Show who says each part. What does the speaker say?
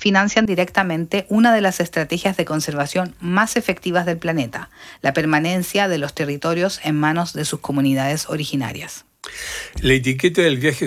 Speaker 1: financian directamente una de las estrategias de conservación más efectivas del planeta, la permanencia de los territorios en manos de sus comunidades originarias.
Speaker 2: La etiqueta del viaje